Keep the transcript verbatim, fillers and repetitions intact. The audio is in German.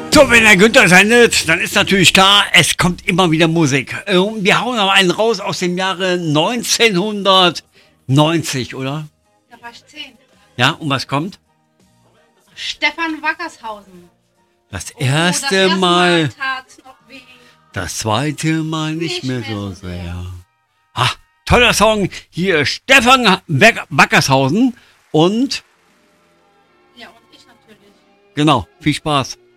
So, wenn der Günther sendet, dann ist natürlich klar, es kommt immer wieder Musik. Wir hauen aber einen raus aus dem Jahre neunzehnhundertneunzig, oder? Da war ich zehn. Ja, und was kommt? Stefan Wackershausen. Das Oh, erste, das erste Mal, Mal tat's noch weh. das zweite Mal nicht, Nicht mehr, mehr so so sehr. sehr. Ha, toller Song. Hier Stefan Wack- Wackershausen und Ja, und ich natürlich. genau, viel Spaß.